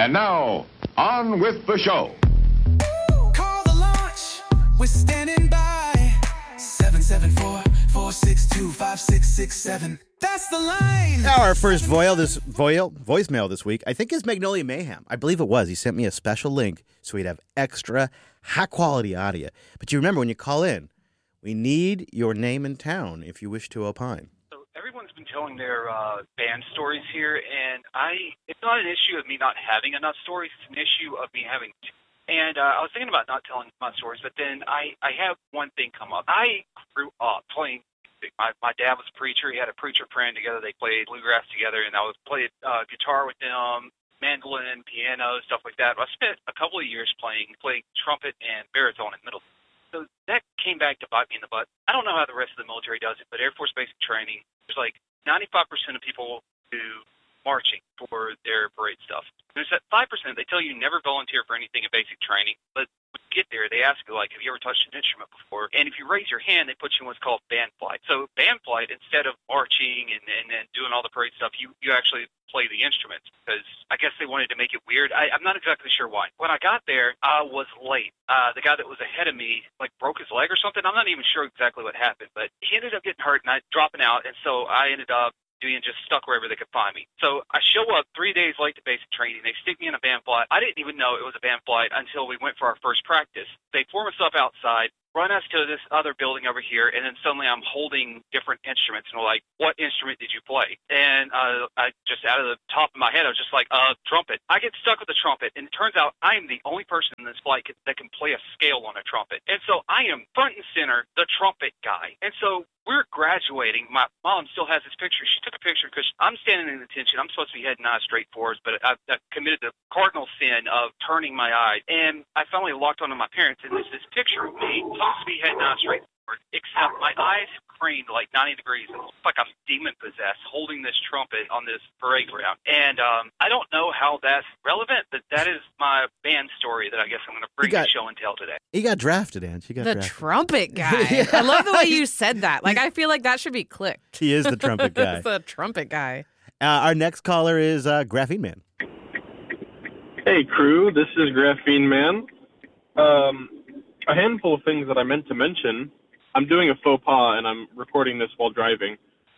And now, on with the show. Call the launch. We're standing by. 774-462-5667. That's the line. Now our first voicemail this week, I think, is Magnolia Mayhem. I believe it was. He sent me a special link so we'd have extra high-quality audio. But you remember, when you call in, we need your name and town if you wish to opine. So everyone's been telling their band stories here, and it's not an issue of me not having enough stories. It's an issue of me having two. And I was thinking about not telling my stories, but then I have one thing come up. I grew up playing music. My dad was a preacher. He had a preacher friend together. They played bluegrass together, and I played guitar with them, mandolin, piano, stuff like that. I spent a couple of years playing trumpet and baritone in middle school. So that came back to bite me in the butt. I don't know how the rest of the military does it, but Air Force basic training, there's like 95% of people do marching for their parade stuff. There's that 5%, they tell you never volunteer for anything in basic training, but when you get there, they ask you, like, have you ever touched an instrument before? And if you raise your hand, they put you in what's called band flight. So band flight, instead of marching and doing all the parade stuff, you actually play the instruments, because I guess they wanted to make it weird. I'm not exactly sure why. When I got there, I was late. The guy that was ahead of me, like, broke his leg or something. I'm not even sure exactly what happened, but he ended up getting hurt and dropping out, and so I ended up being just stuck wherever they could find me. So I show up 3 days late to basic training. They stick me in a band flight. I didn't even know it was a band flight until we went for our first practice. They form us up outside, run us to this other building over here, and then suddenly I'm holding different instruments, and we're like, what instrument did you play? And I just, out of the top of my head, I was just like, trumpet. I get stuck with the trumpet, and it turns out I am the only person in this flight that can play a scale on a trumpet. And so I am front and center, the trumpet guy. And so we're graduating. My mom still has this picture. She took a picture because I'm standing in attention. I'm supposed to be heading eyes straight forwards, but I've committed the cardinal sin of turning my eyes. And I finally locked onto my parents, and there's this picture of me supposed to be heading eyes straight forward, except my eyes have craned like 90 degrees. It looks like I'm demon-possessed holding this trumpet on this parade ground. And I don't know how that's relevant, but that is my band story that I guess I'm going to bring to show and tell today. He got drafted, Ange. The trumpet guy. I love the way you said that. Like, I feel like that should be clicked. He is the trumpet guy. He's the trumpet guy. Our next caller is Graphene Man. Hey, crew. This is Graphene Man. A handful of things that I meant to mention. I'm doing a faux pas, and I'm recording this while driving.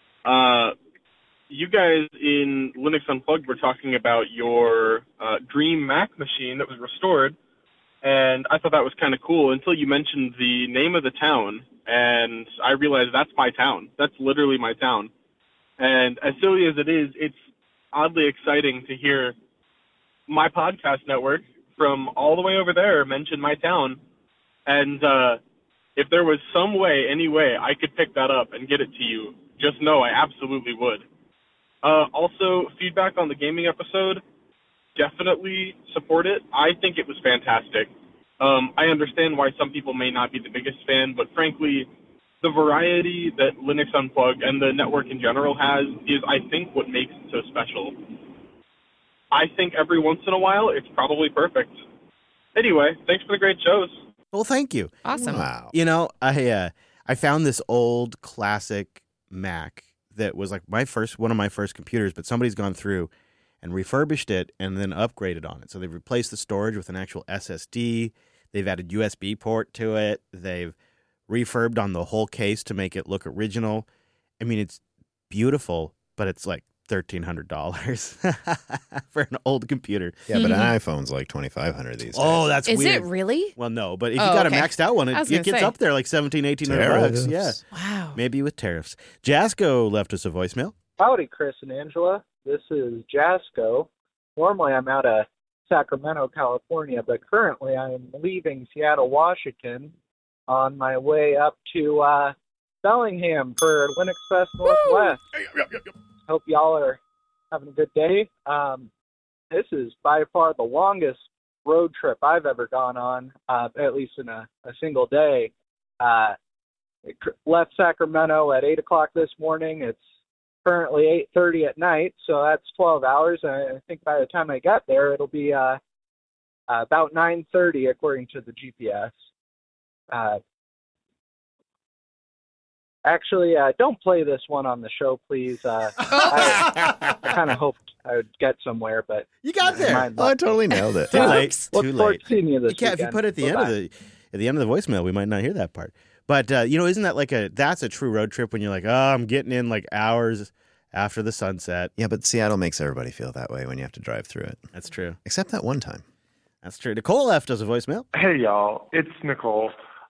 You guys in Linux Unplugged were talking about your Dream Mac machine that was restored, and I thought that was kind of cool until you mentioned the name of the town, and I realized that's my town. That's literally my town. And as silly as it is, it's oddly exciting to hear my podcast network from all the way over there mention my town. And if there was some way, any way, I could pick that up and get it to you, just know I absolutely would. Also, feedback on the gaming episode, definitely support it. I think it was fantastic. I understand why some people may not be the biggest fan, but frankly, the variety that Linux Unplugged and the network in general has is, I think, what makes it so special. I think every once in a while, it's probably perfect. Anyway, thanks for the great shows. Well, thank you. Awesome. Wow. You know, I found this old classic Mac that was like one of my first computers, but somebody's gone through and refurbished it and then upgraded on it. So they've replaced the storage with an actual SSD. They've added USB port to it. They've refurbed on the whole case to make it look original. I mean, it's beautiful, but it's like $1,300 for an old computer. Yeah, but an iPhone's like $2,500 these days. Oh, that's Is weird. it really? Well, no, but if you got a maxed out one, it gets up there like $1,700-$1,800. Yeah. Wow. Maybe with tariffs. Jasco left us a voicemail. Howdy, Chris and Angela. This is Jasco. Normally I'm out of Sacramento, California, but currently I'm leaving Seattle, Washington on my way up to Bellingham for Linux Fest Northwest. Hope y'all are having a good day. This is by far the longest road trip I've ever gone on, at least in a single day. Left Sacramento at 8 o'clock this morning. It's currently 8:30 at night, so that's 12 hours. I think by the time I get there, it'll be about 9:30 according to the GPS. Actually, don't play this one on the show, please. I kind of hoped I would get somewhere, but You got there. mine Oh, I totally nailed it. Too late. Look Too forward late. to seeing you this Yeah, if you weekend. put it at the end of the voicemail, we might not hear that part. But isn't that like that's a true road trip when you're like, oh, I'm getting in like hours after the sunset. Yeah, but Seattle makes everybody feel that way when you have to drive through it. That's true. Except that one time. That's true. Nicole left us a voicemail. Hey, y'all. It's Nicole.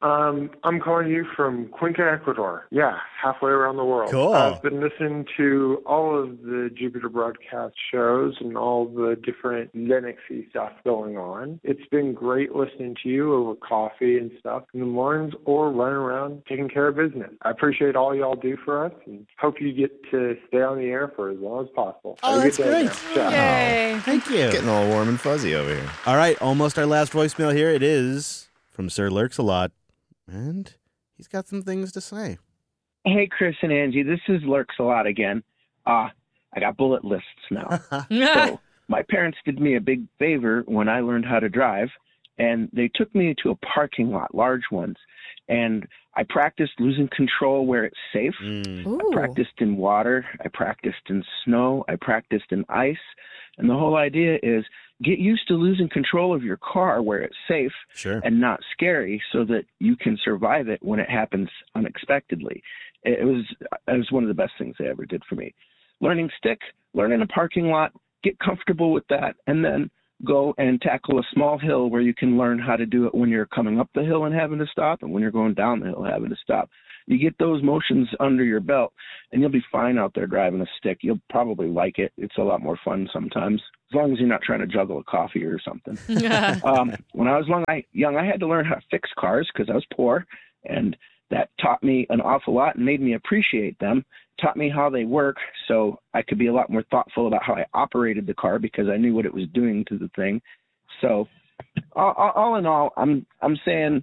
I'm calling you from Cuenca, Ecuador. Yeah, halfway around the world. Cool. I've been listening to all of the Jupiter broadcast shows and all the different Linuxy stuff going on. It's been great listening to you over coffee and stuff in the mornings or running around taking care of business. I appreciate all y'all do for us and hope you get to stay on the air for as long as possible. Oh, Have a that's good day great. now. Ciao. Yay. Thank you. Getting all warm and fuzzy over here. All right, almost our last voicemail here. It is from Sir Lurks a Lot, and he's got some things to say. Hey, Chris and Angie, this is Lurks a Lot again. I got bullet lists now. So my parents did me a big favor when I learned how to drive, and they took me to a parking lot, large ones, and I practiced losing control where it's safe. Ooh. I practiced in water. I practiced in snow. I practiced in ice. And the whole idea is get used to losing control of your car where it's safe Sure. and not scary so that you can survive it when it happens unexpectedly. It was one of the best things they ever did for me. Learning stick, learn in a parking lot, get comfortable with that, and then go and tackle a small hill where you can learn how to do it when you're coming up the hill and having to stop and when you're going down the hill having to stop. You get those motions under your belt, and you'll be fine out there driving a stick. You'll probably like it. It's a lot more fun sometimes, as long as you're not trying to juggle a coffee or something. When I was young, I had to learn how to fix cars because I was poor, and that taught me an awful lot and made me appreciate them, taught me how they work so I could be a lot more thoughtful about how I operated the car because I knew what it was doing to the thing. So all in all, I'm saying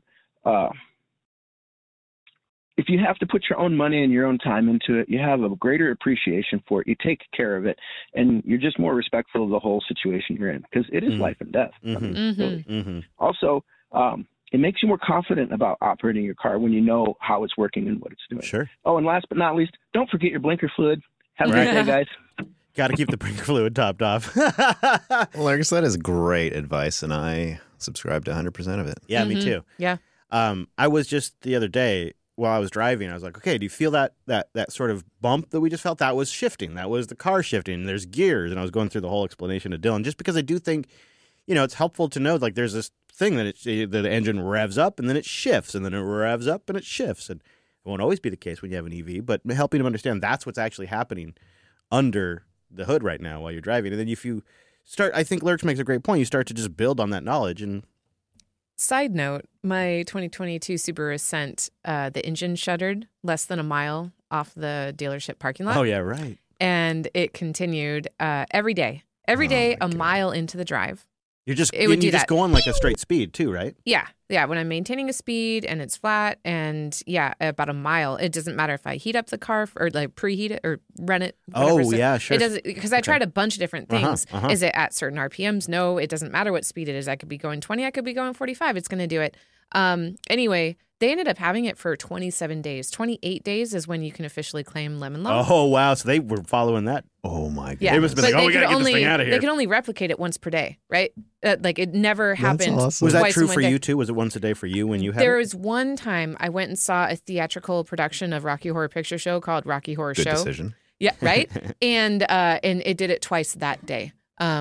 if you have to put your own money and your own time into it, you have a greater appreciation for it. You take care of it, and you're just more respectful of the whole situation you're in because it is life and death. I mean, really. Also, it makes you more confident about operating your car when you know how it's working and what it's doing. Sure. Oh, and last but not least, don't forget your blinker fluid. Have a great day, guys. Got to keep the blinker fluid topped off. Lurks, that is great advice, and I subscribe to 100% of it. Yeah, me too. Yeah. I was just the other day while I was driving, I was like, okay, do you feel that sort of bump that we just felt? That was shifting. That was the car shifting. There's gears. And I was going through the whole explanation to Dylan just because I do think, it's helpful to know, like, there's this thing that the engine revs up and then it shifts and then it revs up and it shifts. And it won't always be the case when you have an EV, but helping them understand that's what's actually happening under the hood right now while you're driving. And then if you start, I think Lurch makes a great point. You start to just build on that knowledge. And Side note, my 2022 Subaru Ascent, the engine shuddered less than a mile off the dealership parking lot. oh yeah, right. And it continued every day. Every day, a mile into the drive. You're just It would do you just that. go on like a straight speed too, right? Yeah. Yeah. When I'm maintaining a speed and it's flat and about a mile, it doesn't matter if I heat up the car or like preheat it or run it. Oh, whatever. So yeah, sure. It doesn't, because I tried a bunch of different things. Uh-huh. Is it at certain RPMs? No, it doesn't matter what speed it is. I could be going 20. I could be going 45. It's going to do it. Anyway, they ended up having it for 27 days. 28 days is when you can officially claim lemon law. Oh wow, so they were following that. Oh my god. Yeah, They must have been but like, oh, we they gotta could get this thing out of here. They could only replicate it once per day, right? Like it never happened. awesome. Was that twice true in one for day. you too? Was it once a day for you when you had There it? was one time I went and saw a theatrical production of Rocky Horror Picture Show called Rocky Horror Good Show. decision. Yeah, right. and it did it twice that day.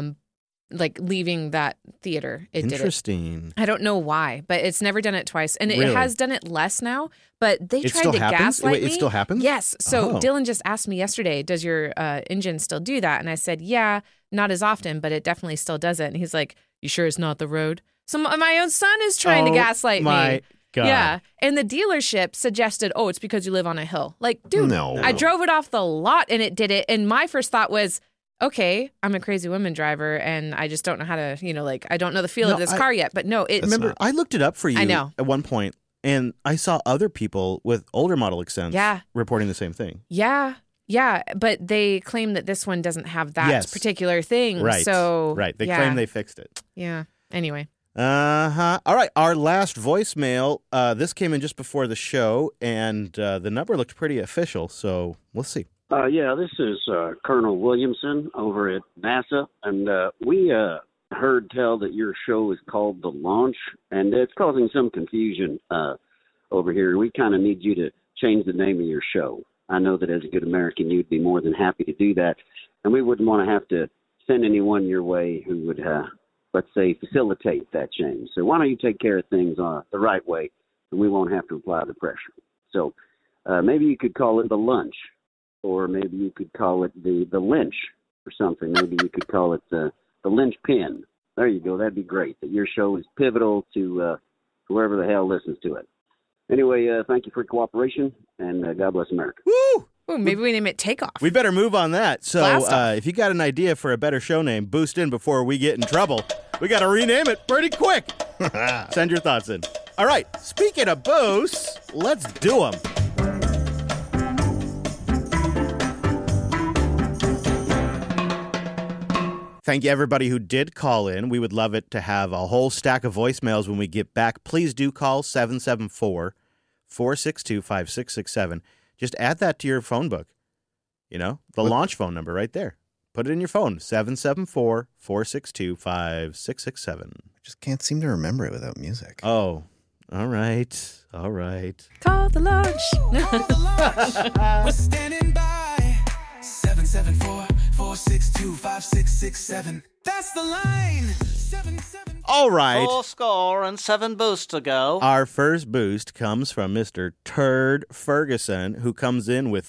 Like leaving that theater, it did it. Interesting. I don't know why, but it's never done it twice, and it Really? has done it less now. But they It tried still to happens? gaslight Wait, me. it still happens? Yes. So Oh. Dylan just asked me yesterday, "Does your engine still do that?" And I said, "Yeah, not as often, but it definitely still does it." And he's like, "You sure it's not the road?" So my own son is trying to Oh, gaslight my me. God. Yeah, and the dealership suggested, "Oh, it's because you live on a hill." Like, dude, No. I drove it off the lot and it did it. And my first thought was, okay, I'm a crazy woman driver and I just don't know how to, I don't know the feel No, of this I- car yet. But no, it Remember, I looked it up for you I know. at one point, and I saw other people with older model Accents Yeah. reporting the same thing. Yeah, but they claim that this one doesn't have that Yes. particular thing. Right. So Right. They yeah. claim they fixed it. Yeah. Anyway. Uh-huh. All right. Our last voicemail, this came in just before the show, and the number looked pretty official, so we'll see. Yeah, this is Colonel Williamson over at NASA, and we heard tell that your show is called The Launch, and it's causing some confusion over here. We kind of need you to change the name of your show. I know that as a good American, you'd be more than happy to do that, and we wouldn't want to have to send anyone your way who would, let's say, facilitate that change. So why don't you take care of things the right way, and we won't have to apply the pressure. So maybe you could call it The Lunch, or maybe you could call it the lynch or something. Maybe you could call it the linchpin. There you go. That'd be great. That your show is pivotal to whoever the hell listens to it. Anyway, thank you for your cooperation, and God bless America. Woo! Ooh, maybe we name it Takeoff. We better move on that. So Blast off. if you got an idea for a better show name, boost in before we get in trouble. We got to rename it pretty quick. Send your thoughts in. All right. Speaking of boosts, let's do them. Thank you, everybody who did call in. We would love it to have a whole stack of voicemails when we get back. Please do call 774-462-5667. Just add that to your phone book. You know, the launch phone number right there. Put it in your phone, 774-462-5667. I just can't seem to remember it without music. Oh, all right. All right. Call the launch. We're standing by. 774-462-5667. That's the line. 77. All right. 4 score and 7 boosts to go. Our first boost comes from Mr. Turd Ferguson, who comes in with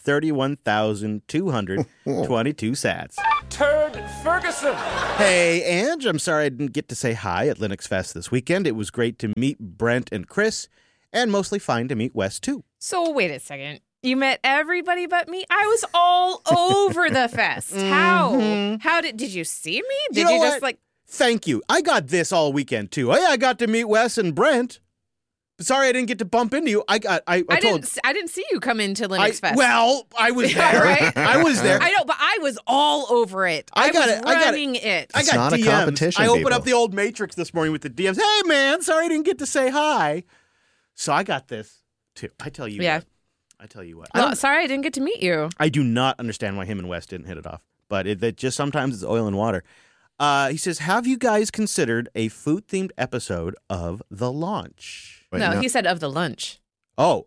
31,222 sats. Turd Ferguson. Hey, Ange, I'm sorry I didn't get to say hi at Linux Fest this weekend. It was great to meet Brent and Chris, and mostly fine to meet Wes, too. So wait a second. You met everybody but me? I was all over the fest. How? How did you see me? Did you just like... Thank you. I got this all weekend, too. Oh, yeah, I got to meet Wes and Brent. Sorry I didn't get to bump into you. I didn't see you come into Linux Fest. Well, I was there. Right? I was there. I know, but I was all over it. I was running it. I got not DMs. a competition, I opened people. up the old Matrix this morning with the DMs. Hey, man, sorry I didn't get to say hi. So I got this, too. I tell you what. I tell you what. Well, sorry I didn't get to meet you. I do not understand why him and Wes didn't hit it off. But it just sometimes it's oil and water. He says, have you guys considered a food-themed episode of The Launch? Wait, no, he said of The Lunch. Oh.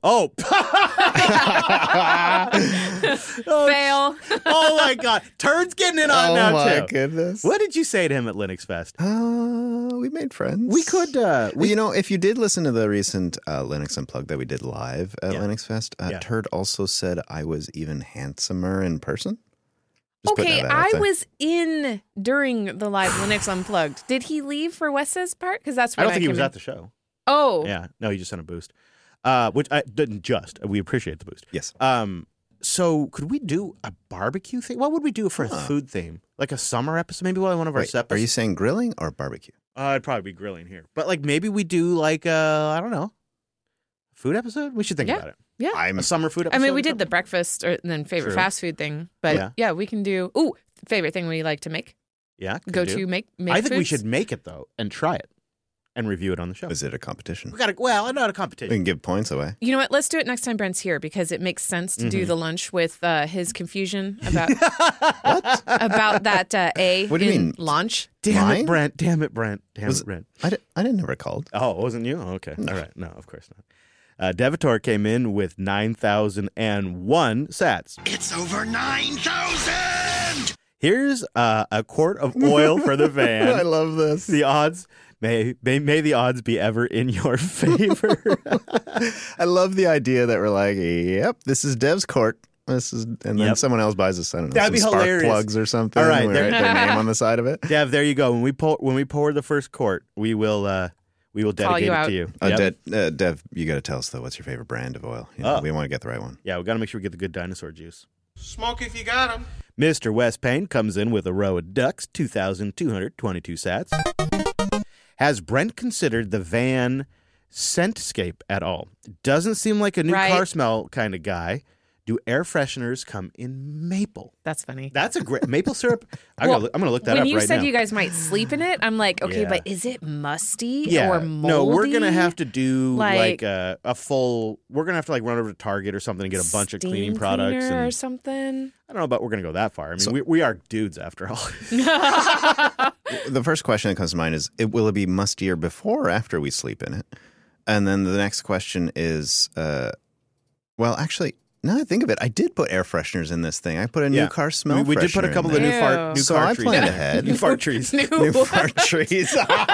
Fail. Oh, my God. Turd's getting it on now, too. Oh, my goodness. What did you say to him at Linux Fest? We made friends. We could... if you did listen to the recent Linux Unplugged that we did live at Linux Fest, Turd also said I was even handsomer in person. Okay, I was in during the live Linux Unplugged. Did he leave for Wes's part? Because that's what I don't think he was at the show. Oh. Yeah. No, he just sent a boost. Which I didn't just. We appreciate the boost. Yes. So could we do a barbecue thing? What would we do for a food theme? Like a summer episode? Maybe one of our episodes? Are you saying grilling or barbecue? It'd probably be grilling here. But like maybe we do like I don't know, food episode? We should think about it. Yeah. A summer food episode? I mean, we did the breakfast and then favorite fast food thing. But yeah, we can do, favorite thing we like to make. Yeah. To make I think we foods. should make it, though, and try it and review it on the show. Is it a competition? Not a competition. We can give points away. You know what? Let's do it next time Brent's here because it makes sense to do the lunch with his confusion about about that A What do you mean? Launch. Damn it, Brent. Damn it, Brent. I didn't never called. Oh, it wasn't you? Oh, okay. All right. No, of course not. Devitor came in with 9,001 sats. It's over 9,000! Here's a quart of oil for the van. I love this. The odds, may the odds be ever in your favor. I love the idea that we're like, yep, this is Dev's quart. And then someone else buys us, I don't know, That'd be some spark hilarious. plugs or something. All right, we write their name on the side of it. Dev, there you go. When we pour the first quart, we will dedicate it to you. Dev, you got to tell us, though, what's your favorite brand of oil? We want to get the right one. Yeah, we got to make sure we get the good dinosaur juice. Smoke if you got 'em. Mr. Wes Payne comes in with a row of ducks, 2,222 sats. Has Brent considered the van Scentscape at all? Doesn't seem like a new car smell kind of guy. Do air fresheners come in maple? That's funny. That's a great maple syrup. I'm Well, going to look that up right now. When you said you guys might sleep in it, I'm like, okay, Yeah. but is it musty Yeah. or moldy? No, we're going to have to do Like a full, we're going to have to like run over to Target or something and get a bunch of cleaning steam products. cleaner or And something. I don't know about we're going to go that far. I mean, we are dudes after all. The first question that comes to mind is, will it be mustier before or after we sleep in it? And then the next question is, well, actually, now that I think of it, I did put air fresheners in this thing. I put a new car smell We did put a freshener couple in of new there. fart, new So car I trees. planned ahead. New fart trees. New fart trees.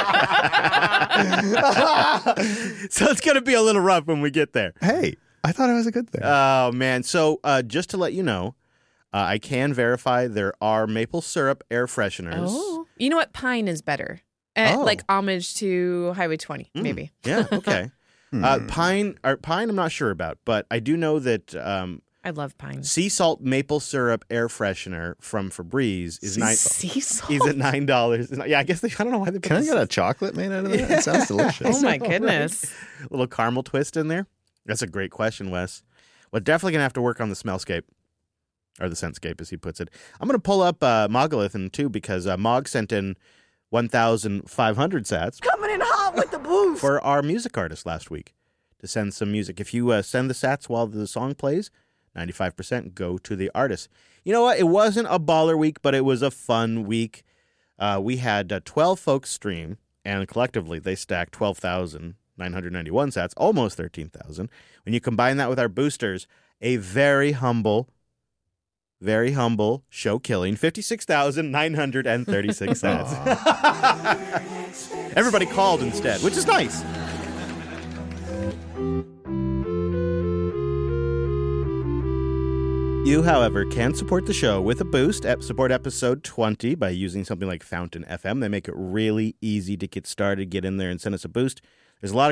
So it's going to be a little rough when we get there. Hey, I thought it was a good thing. Oh, man. So just to let you know, I can verify there are maple syrup air fresheners. Oh. You know what? Pine is better. Oh. Like homage to Highway 20, maybe. Yeah, okay. Pine, I'm not sure about, but I do know that I love Pine. sea salt maple syrup air freshener from Febreze is Sea salt? He's at $9. Yeah, I guess I don't know why they put Can I this- get a chocolate made out of that? It sounds delicious. Oh, my goodness. A little caramel twist in there? That's a great question, Wes. We're definitely going to have to work on the smellscape, or the scentscape, as he puts it. I'm going to pull up Mogalithan, too, because Mog sent in 1,500 sats. Coming in hot with the boost. For our music artist last week to send some music. If you send the sats while the song plays, 95% go to the artist. You know what? It wasn't a baller week, but it was a fun week. We had 12 folks stream, and collectively they stacked 12,991 sats, almost 13,000. When you combine that with our boosters, a very humble show killing 56,936 sats. Everybody called instead, which is nice. You, however, can support the show with a boost. Support episode 20 by using something like Fountain FM. They make it really easy to get started, get in there and send us a boost. There's a lot of